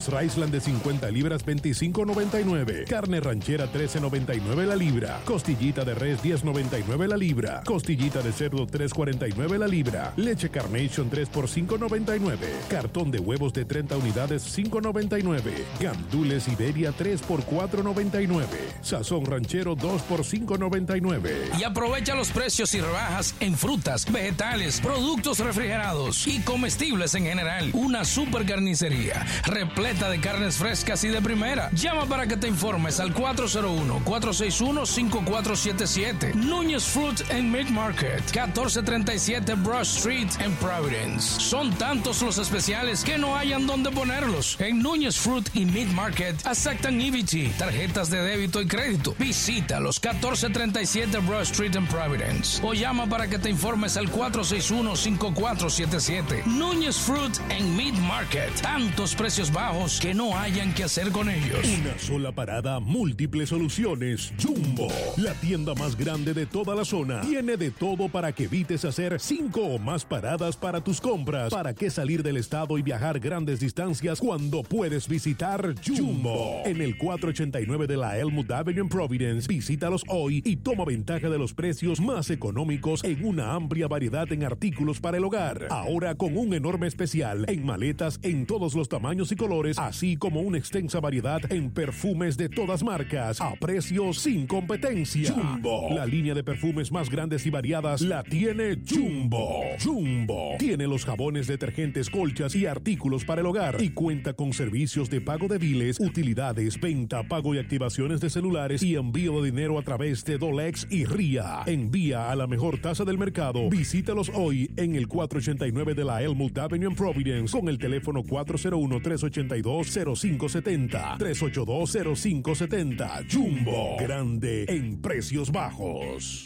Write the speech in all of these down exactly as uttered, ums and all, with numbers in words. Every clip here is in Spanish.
Arroz Riceland de cincuenta libras, veinticinco noventa y nueve. Carne ranchera, trece noventa y nueve la libra. Costillita de res, diez noventa y nueve la libra. Costillita de cerdo, tres cuarenta y nueve la libra. Leche Carnation, tres por cinco noventa y nueve. Cartón de huevos de treinta unidades, cinco noventa y nueve. Gandules Iberia, tres por cuatro noventa y nueve. Sazón ranchero, dos por cinco noventa y nueve. Y aprovecha los precios y rebajas en frutas, vegetales, productos refrigerados y comestibles en general. Una super carnicería repleta de carnes frescas y de primera. Llama para que te informes al cuatro cero uno, cuatro seis uno, cinco cuatro siete siete. Núñez Fruit and Meat Market, catorce treinta y siete Broad Street en Providence. Son tantos los especiales que no hayan dónde ponerlos. En Núñez Fruit y Meat Market aceptan E B T, tarjetas de débito y crédito. Visita los catorce treinta y siete Broad Street en Providence o llama para que te informes al cuatro seis uno, cinco cuatro siete siete. Núñez Fruit and Meat Market. Tantos precios bajos que no hayan que hacer con ellos. Una sola parada, múltiples soluciones. Jumbo, la tienda más grande de toda la zona. Tiene de todo para que evites hacer cinco o más paradas para tus compras. ¿Para qué salir del estado y viajar grandes distancias cuando puedes visitar Jumbo? En el cuatrocientos ochenta y nueve de la Elmwood Avenue en Providence. Visítalos hoy y toma ventaja de los precios más económicos en una amplia variedad en artículos para el hogar. Ahora con un enorme especial en maletas en todos los tamaños y colores, así como una extensa variedad en perfumes de todas marcas a precios sin competencia. Jumbo, la línea de perfumes más grandes y variadas la tiene Jumbo. Jumbo tiene los jabones, detergentes, colchas y artículos para el hogar y cuenta con servicios de pago de biles, utilidades, venta, pago y activaciones de celulares y envío de dinero a través de Dolex y R I A. Envía a la mejor tasa del mercado. Visítalos hoy en el cuatrocientos ochenta y nueve de la Elmwood Avenue en Providence con el teléfono cuatro cero uno, tres ocho dos, cero cinco siete cero, tres ocho dos, cero cinco siete cero. Jumbo, grande en precios bajos.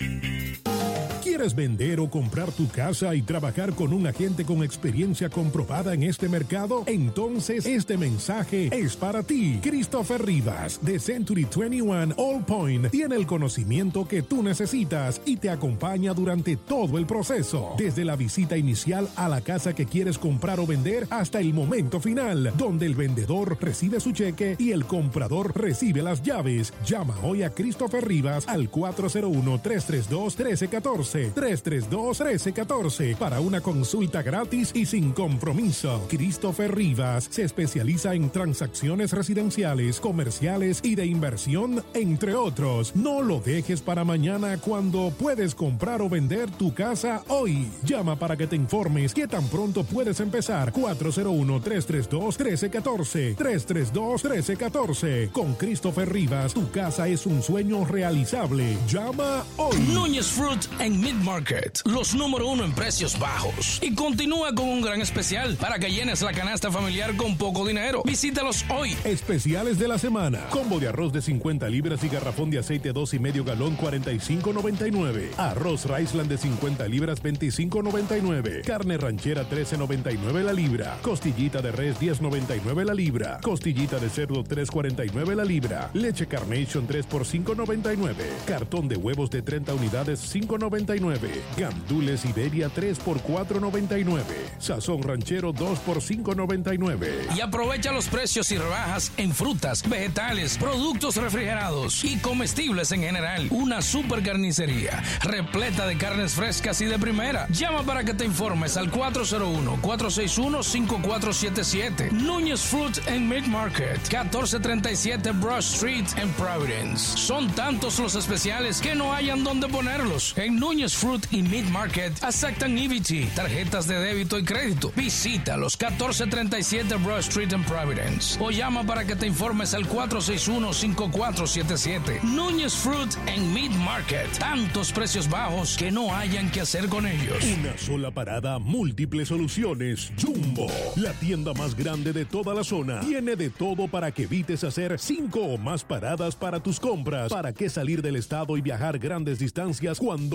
¿Quieres vender o comprar tu casa y trabajar con un agente con experiencia comprobada en este mercado? Entonces este mensaje es para ti. Christopher Rivas de Century veintiuno All Point tiene el conocimiento que tú necesitas y te acompaña durante todo el proceso, desde la visita inicial a la casa que quieres comprar o vender hasta el momento final, donde el vendedor recibe su cheque y el comprador recibe las llaves. Llama hoy a Christopher Rivas al cuatro cero uno, tres tres dos, uno tres uno cuatro, tres tres dos, uno tres uno cuatro para una consulta gratis y sin compromiso. Christopher Rivas se especializa en transacciones residenciales, comerciales y de inversión, entre otros. No lo dejes para mañana cuando puedes comprar o vender tu casa hoy. Llama para que te informes qué tan pronto puedes empezar. cuatro cero uno, tres tres dos, uno tres uno cuatro, tres tres dos, uno tres uno cuatro. Con Christopher Rivas, tu casa es un sueño realizable. Llama hoy. Núñez Fruit and Meat Market, los número uno en precios bajos. Y continúa con un gran especial para que llenes la canasta familiar con poco dinero. Visítalos hoy. Especiales de la semana. Combo de arroz de cincuenta libras y garrafón de aceite dos y medio galón, cuarenta y cinco noventa y nueve. Arroz Riceland de cincuenta libras, veinticinco noventa y nueve. Carne ranchera, trece noventa y nueve la libra. Costillita de res, diez noventa y nueve la libra. Costillita de cerdo, tres cuarenta y nueve la libra. Leche Carnation, tres por cinco noventa y nueve. Cartón de huevos de treinta unidades, cinco noventa y nueve. Gandules Iberia, tres por cuatro noventa y nueve. Sazón ranchero, dos por cinco noventa y nueve. Y aprovecha los precios y rebajas en frutas, vegetales, productos refrigerados y comestibles en general. Una super carnicería repleta de carnes frescas y de primera. Llama para que te informes al cuatro cero uno, cuatro seis uno, cinco cuatro siete siete. Núñez Fruit and Meat Market, catorce treinta y siete Broad Street en Providence. Son tantos los especiales que no hayan dónde ponerlos. En Núñez Fruit y Meat Market aceptan E B T, tarjetas de débito y crédito. Visita los catorce treinta y siete Broad Street en Providence o llama para que te informes al cuatro seis uno, cinco cuatro siete siete. Núñez Fruit and Meat Market. Tantos precios bajos que no hayan que hacer con ellos. Una sola parada, múltiples soluciones. Jumbo, la tienda más grande de toda la zona. Tiene de todo para que evites hacer cinco o más paradas para tus compras. ¿Para qué salir del estado y viajar grandes distancias cuando puedes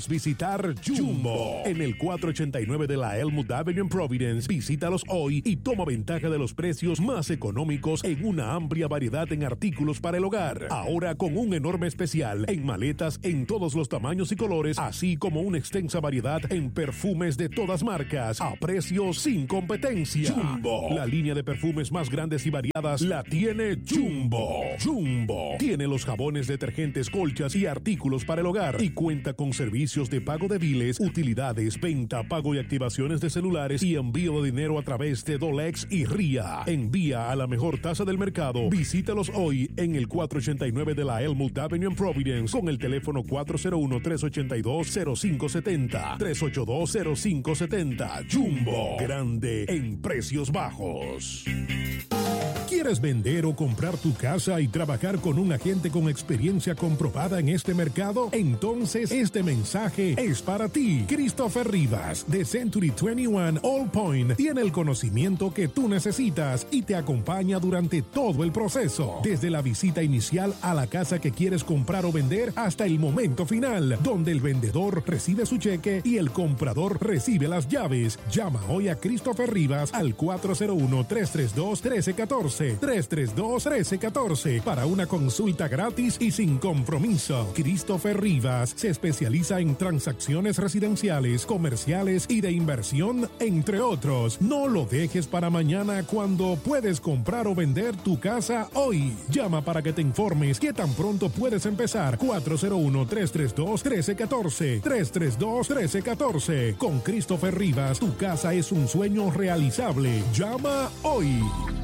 debes visitar Jumbo en el cuatrocientos ochenta y nueve de la Elmwood Avenue en Providence. Visítalos hoy y toma ventaja de los precios más económicos en una amplia variedad en artículos para el hogar. Ahora con un enorme especial en maletas en todos los tamaños y colores, así como una extensa variedad en perfumes de todas marcas a precios sin competencia. Jumbo, la línea de perfumes más grandes y variadas la tiene Jumbo. Jumbo tiene los jabones, detergentes, colchas y artículos para el hogar y cuenta con servicios de pago de biles, utilidades, venta, pago y activaciones de celulares y envío de dinero a través de Dolex y R I A. Envía a la mejor tasa del mercado. Visítalos hoy en el cuatrocientos ochenta y nueve de la Elmwood Avenue en Providence con el teléfono cuatro cero uno, tres ocho dos, cero cinco siete cero, tres ocho dos, cero cinco siete cero. Jumbo, grande en precios bajos. ¿Quieres vender o comprar tu casa y trabajar con un agente con experiencia comprobada en este mercado? Entonces este mensaje es para ti. Christopher Rivas, de Century veintiuno All Point, tiene el conocimiento que tú necesitas y te acompaña durante todo el proceso. Desde la visita inicial a la casa que quieres comprar o vender hasta el momento final, donde el vendedor recibe su cheque y el comprador recibe las llaves. Llama hoy a Christopher Rivas al cuatro cero uno, tres tres dos, uno tres uno cuatro. tres tres dos, uno tres uno cuatro para una consulta gratis y sin compromiso. Christopher Rivas se especializa en transacciones residenciales, comerciales y de inversión, entre otros. No lo dejes para mañana cuando puedes comprar o vender tu casa hoy. Llama para que te informes qué tan pronto puedes empezar. cuatro cero uno, tres tres dos, uno tres uno cuatro. tres tres dos, uno tres uno cuatro. Con Christopher Rivas, tu casa es un sueño realizable. Llama hoy.